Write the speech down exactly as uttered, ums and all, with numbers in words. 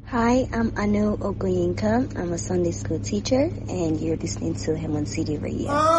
Hi, I'm Anu Ogoyinka. I'm a Sunday school teacher, and you're listening to Hemon City Radio.